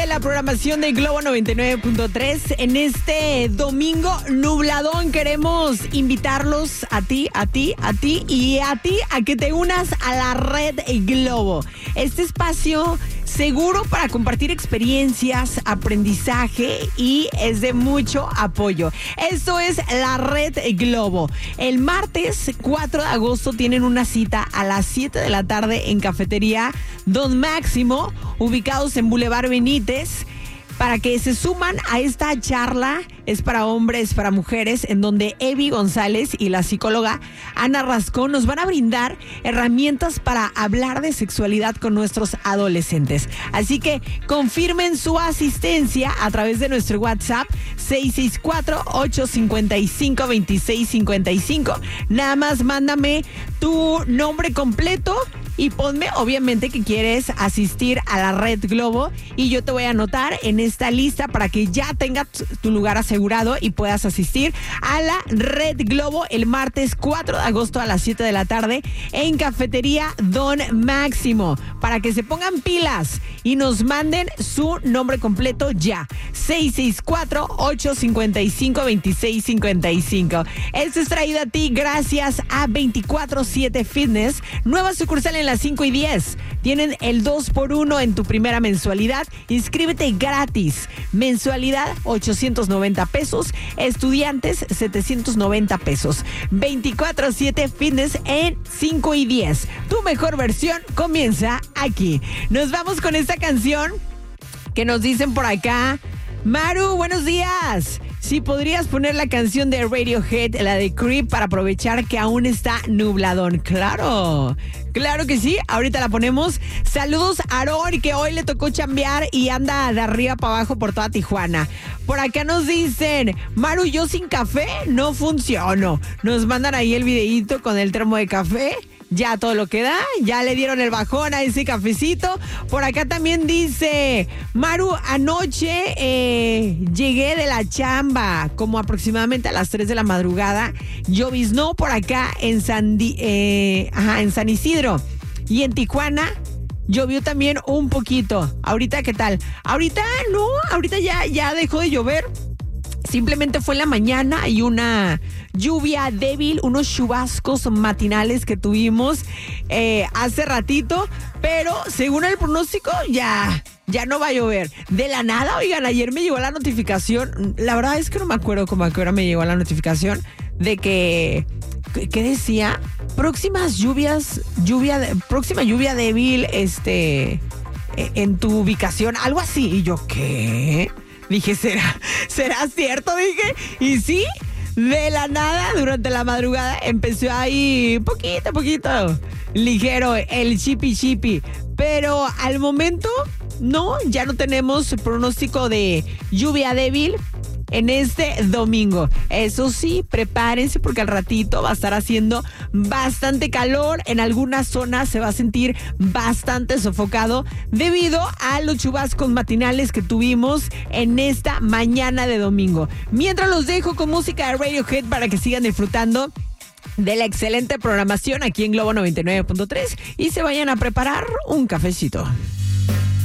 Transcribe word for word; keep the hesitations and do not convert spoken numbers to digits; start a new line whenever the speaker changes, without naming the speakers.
La programación de Globo noventa y nueve punto tres. En este domingo nubladón queremos invitarlos a ti, a ti, a ti y a ti a que te unas a la red Globo. Este espacio seguro para compartir experiencias, aprendizaje y es de mucho apoyo. Esto es la red Globo. El martes cuatro de agosto tienen una cita a las siete de la tarde en Cafetería Don Máximo, ubicados en Boulevard Benítez, para que se suman a esta charla. Es para hombres, para mujeres, en donde Evi González y la psicóloga Ana Rascón nos van a brindar herramientas para hablar de sexualidad con nuestros adolescentes. Así que confirmen su asistencia a través de nuestro WhatsApp seis seis cuatro, ocho cinco cinco, dos seis cinco cinco. Nada más mándame tu nombre completo y ponme, obviamente, que quieres asistir a la Red Globo y yo te voy a anotar en esta lista para que ya tengas tu lugar asegurado y puedas asistir a la Red Globo el martes cuatro de agosto a las siete de la tarde en Cafetería Don Máximo, para que se pongan pilas y nos manden su nombre completo ya. seis seis cuatro, ocho cinco cinco, dos seis cinco cinco. Esto es traído a ti gracias a veinticuatro siete Fitness, nueva sucursal en las cinco y diez. Tienen el dos por uno en tu primera mensualidad. Inscríbete gratis. Mensualidad ochocientos noventa pesos. Estudiantes setecientos noventa pesos. veinticuatro siete Fitness en cinco y diez. Tu mejor versión comienza aquí. Nos vamos con esta canción que nos dicen por acá. Maru, buenos días. Si podrías poner la canción de Radiohead, la de Creep, para aprovechar que aún está nubladón. Claro, claro que sí. Ahorita la ponemos. Saludos a Aarón, que hoy le tocó chambear y anda de arriba para abajo por toda Tijuana. Por acá nos dicen, Maru, yo sin café no funciono. Nos mandan ahí el videíto con el termo de café. Ya todo lo que da, ya le dieron el bajón a ese cafecito. Por acá también dice, Maru, anoche eh, llegué de la chamba, como aproximadamente a las tres de la madrugada. Lloviznó por acá en San, Di, eh, ajá, en San Isidro. Y en Tijuana llovió también un poquito. Ahorita, ¿qué tal? Ahorita no, ahorita ya, ya dejó de llover. Simplemente fue en la mañana y una lluvia débil, unos chubascos matinales que tuvimos eh, hace ratito, pero según el pronóstico ya, ya no va a llover. De la nada, oigan, ayer me llegó la notificación, la verdad es que no me acuerdo cómo a qué hora me llegó la notificación de que, ¿qué decía? Próximas lluvias, lluvia, próxima lluvia débil, este, en tu ubicación, algo así. Y yo, ¿qué? Dije, ¿será, ¿será cierto? Dije, y sí, de la nada, durante la madrugada, empezó ahí poquito, poquito, ligero, el chipi chipi. Pero al momento, no, ya no tenemos pronóstico de lluvia débil en este domingo. Eso sí, prepárense porque al ratito va a estar haciendo bastante calor. En algunas zonas se va a sentir bastante sofocado debido a los chubascos matinales que tuvimos en esta mañana de domingo. Mientras los dejo con música de Radiohead para que sigan disfrutando de la excelente programación aquí en Globo noventa y nueve punto tres y se vayan a preparar un cafecito.